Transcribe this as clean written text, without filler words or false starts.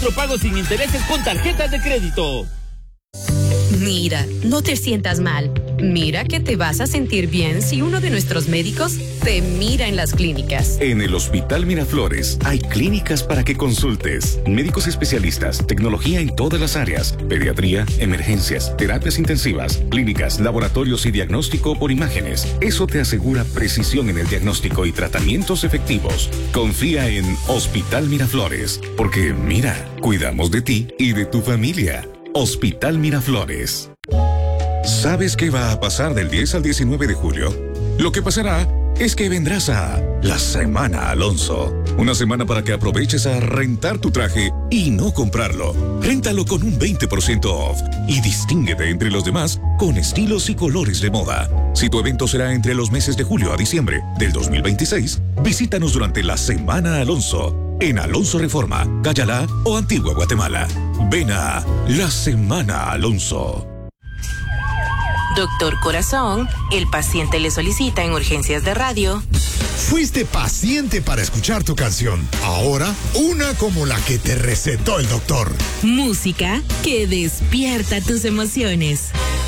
Pago sin intereses con tarjetas de crédito. Mira, no te sientas mal. Mira que te vas a sentir bien si uno de nuestros médicos te mira en las clínicas. En el Hospital Miraflores hay clínicas para que consultes. Médicos especialistas, tecnología en todas las áreas, pediatría, emergencias, terapias intensivas, clínicas, laboratorios y diagnóstico por imágenes. Eso te asegura precisión en el diagnóstico y tratamientos efectivos. Confía en Hospital Miraflores, porque mira, cuidamos de ti y de tu familia. Hospital Miraflores. ¿Sabes qué va a pasar del 10 al 19 de julio? Lo que pasará es que vendrás a la Semana Alonso. Una semana para que aproveches a rentar tu traje y no comprarlo. Réntalo con un 20% off y distínguete entre los demás con estilos y colores de moda. Si tu evento será entre los meses de julio a diciembre del 2026, visítanos durante la Semana Alonso en Alonso Reforma, Cayalá o Antigua Guatemala. Ven a la Semana Alonso. Doctor Corazón, el paciente le solicita en urgencias de radio. Fuiste paciente para escuchar tu canción. Ahora, una como la que te recetó el doctor. Música que despierta tus emociones.